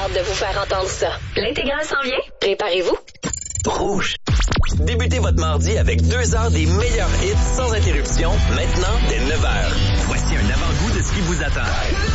hâte de vous faire entendre ça. L'intégral s'en vient? Préparez-vous. Rouge. Débutez votre mardi avec 2 heures des meilleurs hits sans interruption, maintenant dès 9 heures. Voici un avant-goût de ce qui vous attend.